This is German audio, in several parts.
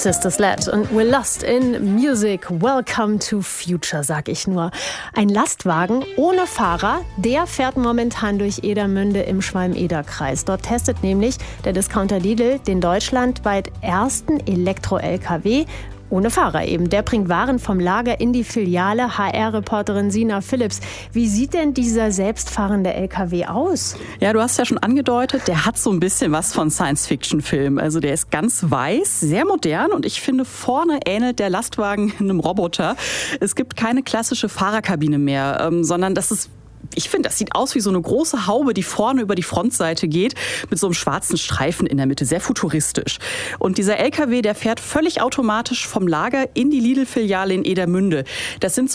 Sister Sledge und We're Lost in Music. Welcome to Future, sag ich nur. Ein Lastwagen ohne Fahrer, der fährt momentan durch Edermünde im Schwalm-Eder-Kreis. Dort testet nämlich der Discounter Lidl den deutschlandweit ersten Elektro-LKW. Ohne Fahrer eben. Der bringt Waren vom Lager in die Filiale. HR-Reporterin Sina Phillips. Wie sieht denn dieser selbstfahrende LKW aus? Ja, du hast ja schon angedeutet, der hat so ein bisschen was von Science-Fiction-Film. Also der ist ganz weiß, sehr modern und ich finde, vorne ähnelt der Lastwagen einem Roboter. Es gibt keine klassische Fahrerkabine mehr, sondern ich finde, das sieht aus wie so eine große Haube, die vorne über die Frontseite geht, mit so einem schwarzen Streifen in der Mitte, sehr futuristisch. Und dieser LKW, der fährt völlig automatisch vom Lager in die Lidl-Filiale in Edermünde. Das sind so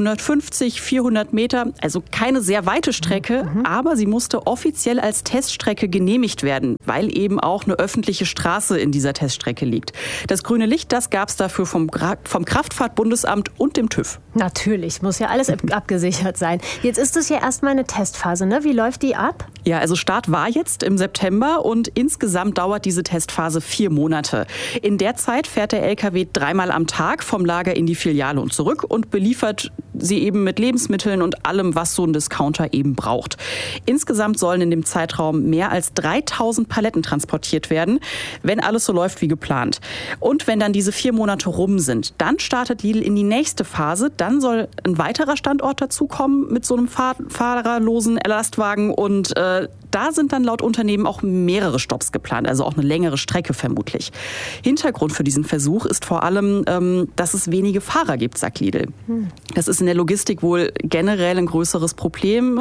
350, 400 Meter, also keine sehr weite Strecke, aber sie musste offiziell als Teststrecke genehmigt werden, weil eben auch eine öffentliche Straße in dieser Teststrecke liegt. Das grüne Licht, das gab es dafür vom Kraftfahrtbundesamt und dem TÜV. Natürlich, muss ja alles abgesichert sein. Jetzt ist es ja erstmal eine Testphase, ne? Wie läuft die ab? Ja, also Start war jetzt im September und insgesamt dauert diese Testphase 4 Monate. In der Zeit fährt der LKW 3-mal am Tag vom Lager in die Filiale und zurück und beliefert sie eben mit Lebensmitteln und allem, was so ein Discounter eben braucht. Insgesamt sollen in dem Zeitraum mehr als 3000 Paletten transportiert werden, wenn alles so läuft wie geplant. Und wenn dann diese 4 Monate rum sind, dann startet Lidl in die nächste Phase. Dann soll ein weiterer Standort dazukommen mit so einem fahrerlosen Lastwagen und da sind dann laut Unternehmen auch mehrere Stopps geplant, also auch eine längere Strecke vermutlich. Hintergrund für diesen Versuch ist vor allem, dass es wenige Fahrer gibt, sagt Lidl. Das ist in der Logistik wohl generell ein größeres Problem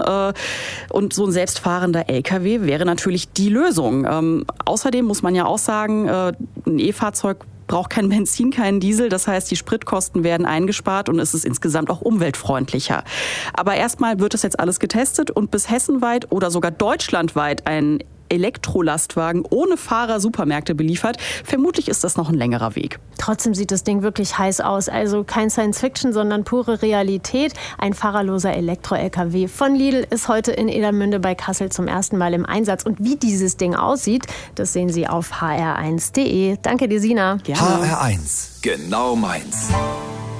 und so ein selbstfahrender LKW wäre natürlich die Lösung. Außerdem muss man ja auch sagen, ein E-Fahrzeug braucht kein Benzin, keinen Diesel. Das heißt, die Spritkosten werden eingespart und es ist insgesamt auch umweltfreundlicher. Aber erstmal wird es jetzt alles getestet und bis hessenweit oder sogar deutschlandweit ein Elektrolastwagen ohne Fahrer Supermärkte beliefert. Vermutlich ist das noch ein längerer Weg. Trotzdem sieht das Ding wirklich heiß aus. Also kein Science-Fiction, sondern pure Realität. Ein fahrerloser Elektro-LKW von Lidl ist heute in Edermünde bei Kassel zum ersten Mal im Einsatz. Und wie dieses Ding aussieht, das sehen Sie auf hr1.de. Danke dir, Sina. Gerne. HR1, genau meins.